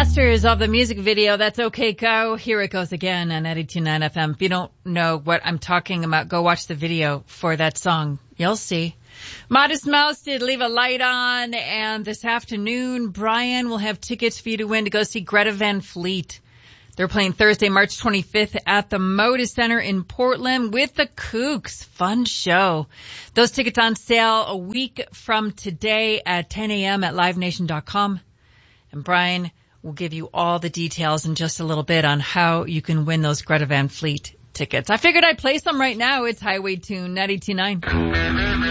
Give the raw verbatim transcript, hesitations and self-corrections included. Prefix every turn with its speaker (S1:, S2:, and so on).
S1: masters of the music video, That's Okay Go. Here it goes again on ninety-two point nine F M. If you don't know what I'm talking about, go watch the video for that song. You'll see. Modest Mouse did Leave a Light On, and this afternoon, Brian will have tickets for you to win to go see Greta Van Fleet. They're playing Thursday, March twenty-fifth at the Moda Center in Portland with the Kooks. Fun show. Those tickets on sale a week from today at ten a.m. at live nation dot com. And Brian will give you all the details in just a little bit on how you can win those Greta Van Fleet tickets. I figured I'd play some right now. It's Highway Tune ninety-two point nine.